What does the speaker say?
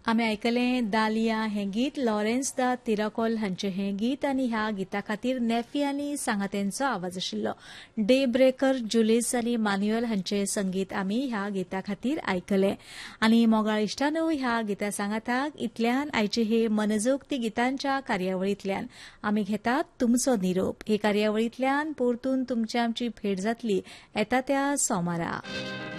आमी आयकलें दालिया हें गीत लॉरेन्स दा तिराकोल हांचें हें गीत आनी ह्या गिता खातीर नेफी आनी सांगात्यांचो आवाज आशिल्लो. डे ब्रेकर जुलिस आनी मॅन्युअल हांचें संगीत आमी ह्या गिता खातीर आयकलें. आनी मोगाळ इश्टांनो, ह्या गिता सांगाताक इतल्यान आयचे हे मनजोगती गितांच्या कार्यावळींतल्यान आमी घेतात तुमचो निरोप. हे कार्यावळींतल्यान परतून तुमची आमची भेट जातली येता त्या सोमारा.